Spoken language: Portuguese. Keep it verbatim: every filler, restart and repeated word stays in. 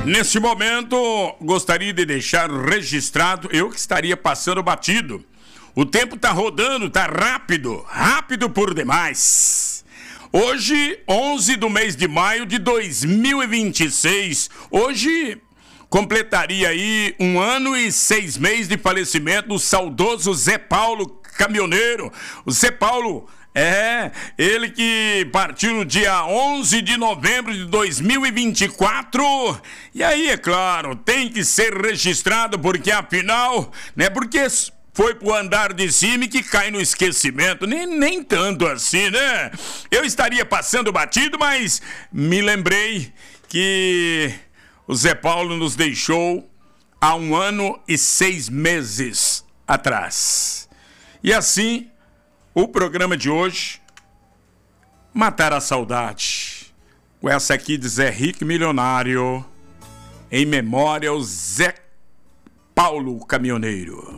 Nesse momento, gostaria de deixar registrado, eu que estaria passando batido. O tempo tá rodando, tá rápido, rápido por demais. Hoje, onze do mês de maio de dois mil e vinte e seis, hoje completaria aí um ano e seis meses de falecimento do saudoso Zé Paulo Caminhoneiro. O Zé Paulo, é, ele que partiu no dia onze de novembro de dois mil e vinte e quatro. E aí, é claro, tem que ser registrado, porque afinal, né, porque foi pro andar de cima e que cai no esquecimento. Nem, nem tanto assim, né? Eu estaria passando batido, mas me lembrei que o Zé Paulo nos deixou há um ano e seis meses atrás. E assim, o programa de hoje, Matar a Saudade, com essa aqui de Zé Rico Milionário, em memória ao Zé Paulo Caminhoneiro.